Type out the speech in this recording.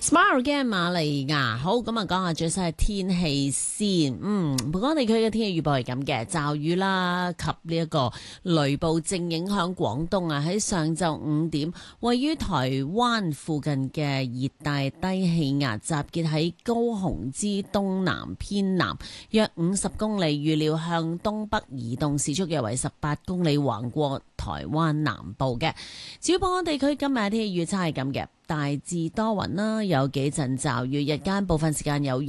Smile 嘅瑪利亞，好咁啊，講下最新嘅天氣先。本港地區嘅天氣預報係咁嘅，驟雨啦及呢一個雷暴正影響廣東啊。喺上晝5點，位於台灣附近嘅熱帶低氣壓集結喺高雄之東南偏南約50公里，預料向東北移動，時速約為18公里，橫過台灣南部嘅。至於本港地區今日嘅天氣預測係咁嘅。大致多雲啦，有幾陣驟雨，日間部分時間有